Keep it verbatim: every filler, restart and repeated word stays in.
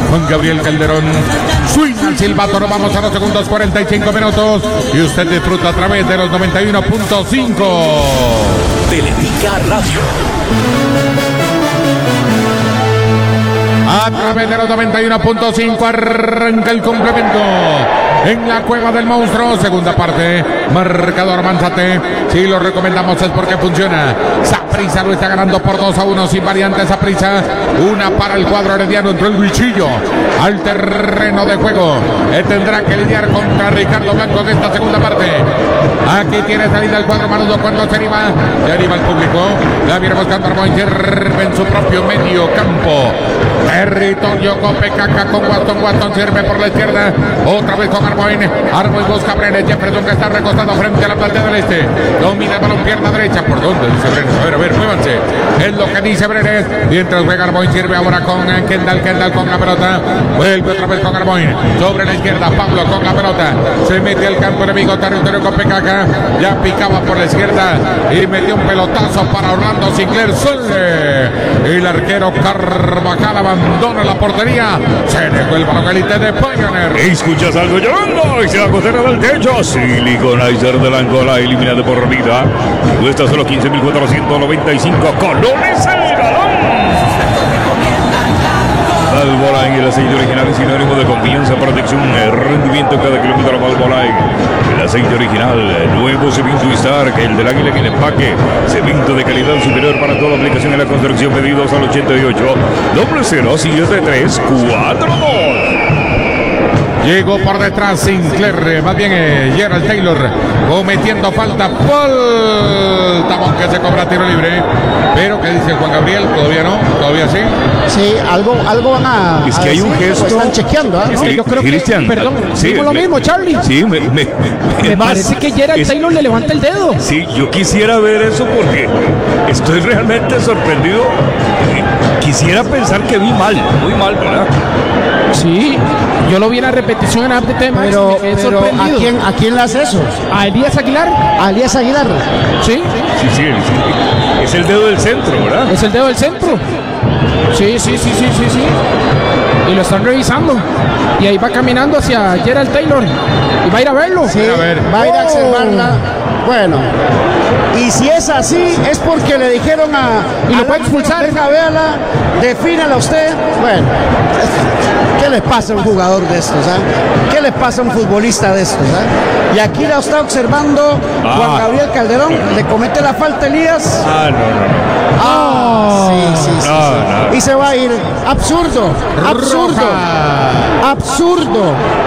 Juan Gabriel Calderón. Suena el silbato, nos vamos a los segundos cuarenta y cinco minutos y usted disfruta a través de los noventa y uno punto cinco. Teletica Radio. A través de los noventa y uno punto cinco arranca el complemento en la cueva del monstruo, segunda parte, marcador Manzate. Si lo recomendamos es porque funciona. Saprissa lo está ganando por dos a uno sin variantes. Saprissa, una para el cuadro herediano, entró el bichillo al terreno de juego. Él tendrá que lidiar contra Ricardo Blanco en esta segunda parte. Aquí tiene salida el cuadro Manudo cuando se anima, se anima el público. La viene buscando Arboin, sirve en su propio medio campo. Territorio con Pecaca, con Watson, Watson sirve por la izquierda, otra vez con Arboin, Arboin busca a Brenes, Jefferson que está recostado frente a la platea del este, domina el balón, pierna derecha, ¿por dónde dice Brenes? A ver, a ver, muévanse, es lo que dice Brenes, mientras juega Arboin, sirve ahora con Kendall, Kendall con la pelota, vuelve otra vez con Arboin, sobre la izquierda, Pablo con la pelota, se mete al campo enemigo, territorio con Pecaca, ya picaba por la izquierda y metió un pelotazo para Orlando Sinclair, suele, el arquero Carvajal abandona la portería, se dejó el balón élite de Pioneer. ¿Escuchas algo llorando? Y se acostera del techo. Siliconizer de la Angola, eliminado por vida. Cuesta solo quince mil cuatrocientos noventa y cinco colones el galón. Valvoline, el aceite original es sinónimo de confianza, protección, rendimiento en cada kilómetro. Valvoline, el aceite original, nuevo Cemento Star, que el del águila en el empaque, cemento de calidad superior para toda aplicación en la construcción. Pedidos al ochenta y ocho, doble cero, siete tres, cuatro dos. Llegó por detrás Sinclair, más bien eh, Gerald Taylor, cometiendo falta, falta, aunque se cobra tiro libre. Pero, ¿qué dice Juan Gabriel? ¿Todavía no? ¿Todavía sí? Sí, algo, algo van a. Es que a hay un decir, gesto. pues están chequeando, ¿eh? Es que, Yo creo Cristian, que. Perdón, sí, digo lo me- mismo, Charlie. Sí, me, me, Me parece que Gerald es- Taylor le levanta el dedo. Sí, yo quisiera ver eso porque estoy realmente sorprendido. Quisiera pensar que vi mal, muy mal, ¿verdad? Sí, yo lo vi en la repetición en A P T Max. Pero, me quedé pero ¿a sorprendido. quién, ¿a quién le hace eso? ¿A Elías Aguilar? ¿A Elías Aguilar? Sí, Sí, sí, sí. Es el dedo del centro, ¿verdad? es el dedo del centro. Sí, sí, sí, sí, sí, sí. Y lo están revisando. Y ahí va caminando hacia Gerald Taylor. Y va a ir a verlo. Sí, A ver. va a ir a Oh. observarla. Bueno, y si es así, es porque le dijeron a. Y lo al puede expulsar. Venga, véala, defínala usted. Bueno, ¿qué les pasa a un jugador de estos? ¿Ah? ¿Qué les pasa a un futbolista de estos? ¿Ah? Y aquí la está observando Ah. Juan Gabriel Calderón. Le comete la falta Elías. Ah, no, no, no. Ah, sí, sí, sí, No, sí. no. Y se va a ir. Absurdo, absurdo, Roja. absurdo.